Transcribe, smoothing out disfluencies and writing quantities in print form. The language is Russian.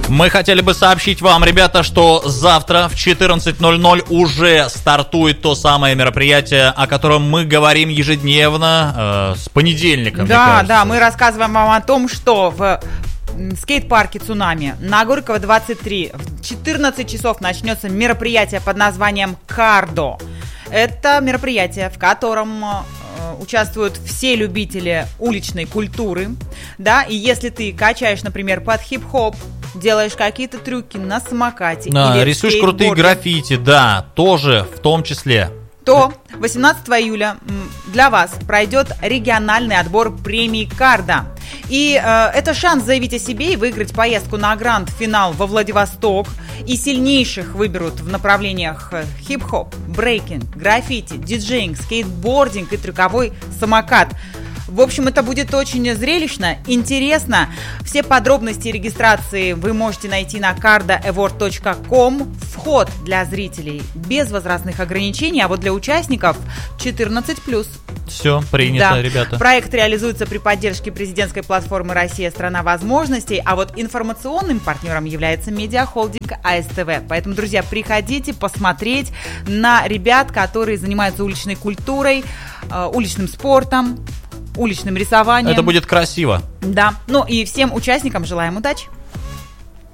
Мы хотели бы сообщить вам, ребята, что завтра в 14:00 уже стартует то самое мероприятие, о котором мы говорим ежедневно, с понедельника, мне кажется. Да, мы рассказываем вам о том, что в скейт-парке «Цунами» на Горького 23 в 14 часов начнется мероприятие под названием «Кардо». Это мероприятие, в котором участвуют все любители уличной культуры, да, и если ты качаешь, например, под хип-хоп, делаешь какие-то трюки на самокате, или рисуешь крутые граффити, да, тоже в том числе, то 18 июля для вас пройдет региональный отбор премии «Кардо». И это шанс заявить о себе и выиграть поездку на гранд-финал во Владивосток. И сильнейших выберут в направлениях хип-хоп, брейкинг, граффити, диджеинг, скейтбординг и трюковой самокат. В общем, это будет очень зрелищно, интересно. Все подробности регистрации вы можете найти на cardoaward.com. Вход для зрителей без возрастных ограничений, а вот для участников 14+. Все, принято, да. Ребята. Проект реализуется при поддержке президентской платформы «Россия – страна возможностей», а вот информационным партнером является медиахолдинг АСТВ. Поэтому, друзья, приходите посмотреть на ребят, которые занимаются уличной культурой, уличным спортом, уличным рисованием. Это будет красиво. Да. Ну и всем участникам желаем удачи.